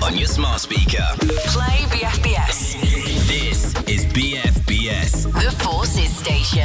on your smart speaker. Play BFBS. This is BFBS. The Forces Station.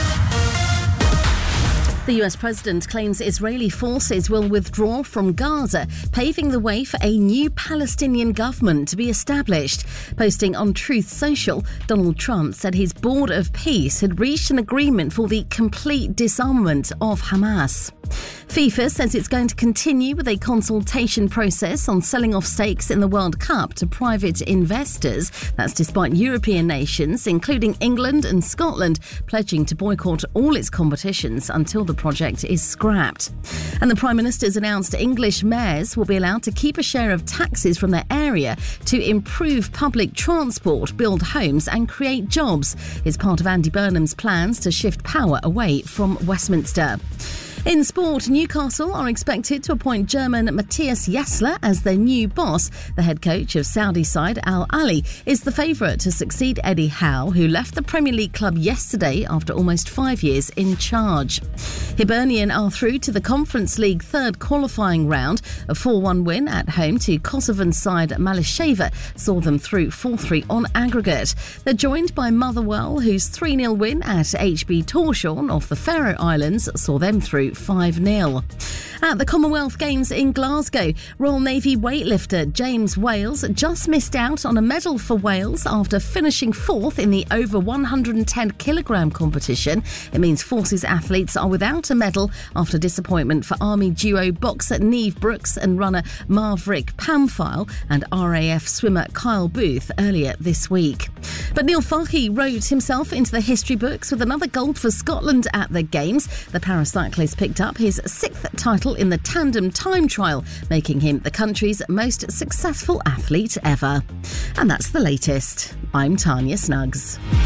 The US president claims Israeli forces will withdraw from Gaza, paving the way for a new Palestinian government to be established. Posting on Truth Social, Donald Trump said his board of peace had reached an agreement for the complete disarmament of Hamas. FIFA says it's going to continue with a consultation process on selling off stakes in the World Cup to private investors. That's despite European nations, including England and Scotland, pledging to boycott all its competitions until the project is scrapped. And the Prime Minister's announced English mayors will be allowed to keep a share of taxes from their area to improve public transport, build homes and create jobs. It's part of Andy Burnham's plans to shift power away from Westminster. In sport, Newcastle are expected to appoint German Matthias Jassler as their new boss. The head coach of Saudi side Al Ahly is the favourite to succeed Eddie Howe, who left the Premier League club yesterday after almost 5 years in charge. Hibernian are through to the Conference League third qualifying round. A 4-1 win at home to Kosovan side Malisheva saw them through 4-3 on aggregate. They're joined by Motherwell, whose 3-0 win at HB Tórshavn off the Faroe Islands saw them through 5-0. At the Commonwealth Games in Glasgow, Royal Navy weightlifter James Wales just missed out on a medal for Wales after finishing fourth in the over 110 kilogram competition. It means Forces athletes are without a medal after disappointment for Army duo boxer Neve Brooks and runner Maverick Pamphile and RAF swimmer Kyle Booth earlier this week. But Neil Farke wrote himself into the history books with another gold for Scotland at the Games. The paracyclist picked up his sixth title in the tandem time trial, making him the country's most successful athlete ever. And that's the latest. I'm Tanya Snuggs.